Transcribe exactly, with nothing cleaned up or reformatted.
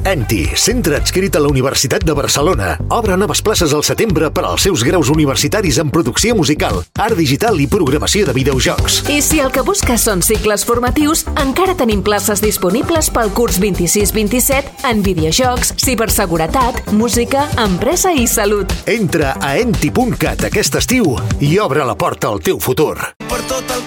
ENTI, centre adscrit a la Universitat de Barcelona. Obre noves places al setembre per als seus graus universitaris en producció musical, art digital i programació de videojocs. I si el que busques són cicles formatius, encara tenim places disponibles pel curs vint-i-sis vint-i-set en videojocs, ciberseguretat, música, empresa i salut. Entra a enti punt cat aquest estiu i obre la porta al teu futur. Per tot el